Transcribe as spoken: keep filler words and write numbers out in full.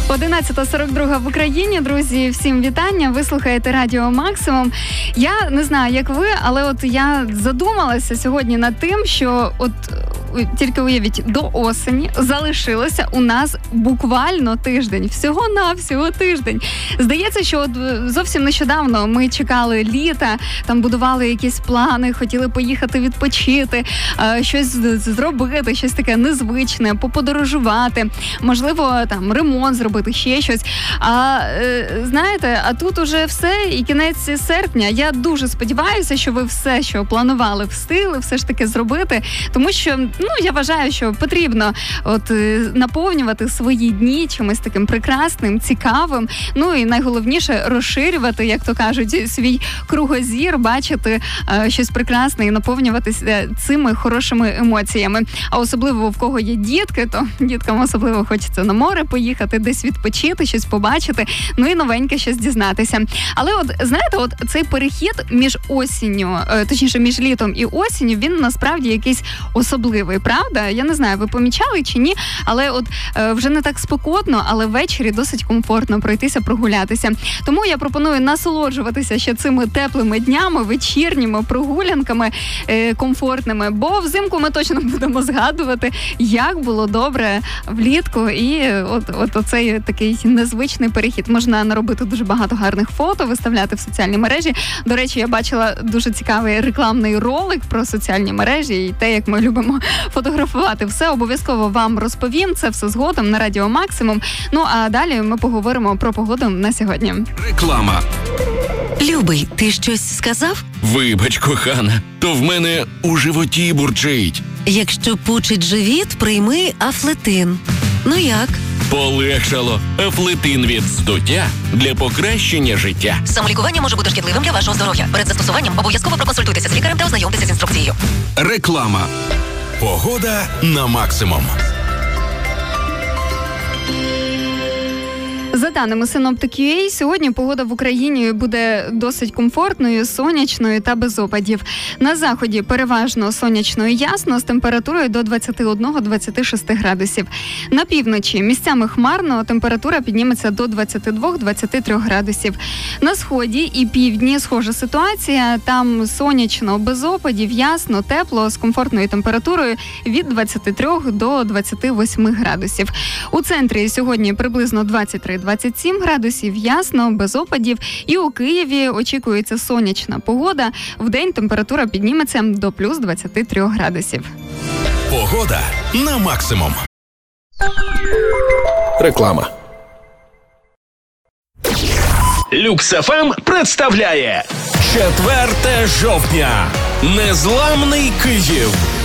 одинадцята сорок два в Україні. Друзі, всім вітання. Ви слухаєте Радіо Максимум. Я не знаю, як ви, але от я задумалася сьогодні над тим, що от тільки уявіть, до осені залишилося у нас буквально тиждень. Всього-навсього тиждень. Здається, що от зовсім нещодавно ми чекали літа, там будували якісь плани, хотіли поїхати відпочити, щось зробити, щось таке незвичне, поподорожувати, можливо, там ремонт зробити, ще щось. А знаєте, а тут уже все, і кінець серпня. Я дуже сподіваюся, що ви все, що планували, встигли все ж таки зробити, тому що, ну, я вважаю, що потрібно от наповнювати свої дні чимось таким прекрасним, цікавим, ну і найголовніше розширювати, як то кажуть, свій кругозір, бачити е, щось прекрасне і наповнюватися цими хорошими емоціями. А особливо в кого є дітки, то діткам особливо хочеться на море поїхати, десь відпочити, щось побачити, ну і новеньке щось дізнатися. Але от, знаєте, от цей перехід між осінню, е, точніше, між літом і осінню, він насправді якийсь особливий, правда? Я не знаю, ви помічали чи ні, але от е, вже не так спекотно, але ввечері досить комфортно пройтися, прогулятися. Тому я пропоную насолоджуватися ще цими теплими днями, вечірніми прогулянками е, комфортними, бо взимку ми точно будемо згадувати, як було добре влітку, і от, от оцей такий незвичний перехід. Можна наробити дуже багато гарних фото, виставляти в соціальні мережі. До речі, я бачила дуже цікавий рекламний ролик про соціальні мережі і те, як ми любимо фотографувати. Все обов'язково вам розповім, це все згодом на Радіо Максимум. Ну, а далі ми поговоримо про погоду на сьогодні. Реклама. Любий, ти щось сказав? Вибач, кохана, то в мене у животі бурчить. Якщо пучить живіт, прийми Афлетин. Ну як? Полегшало. Афлетин від здуття для покращення життя. Самолікування може бути шкідливим для вашого здоров'я. Перед застосуванням обов'язково проконсультуйтеся з лікарем та ознайомтеся з інструкцією. Реклама. Погода на максимум. За даними Синоптик.ua, сьогодні погода в Україні буде досить комфортною, сонячною та без опадів. На заході переважно сонячно і ясно, з температурою до двадцять один - двадцять шість градусів. На півночі місцями хмарно, температура підніметься до двадцять два - двадцять три градусів. На сході і півдні схожа ситуація, там сонячно, без опадів, ясно, тепло, з комфортною температурою від двадцять три до двадцять вісім градусів. У центрі сьогодні приблизно двадцять три - двадцять сім градусів, ясно, без опадів. І у Києві очікується сонячна погода. Вдень температура підніметься до плюс двадцять три градусів. Погода на максимум. Реклама. Люкс еф ем представляє четверте жовтня. Незламний Київ.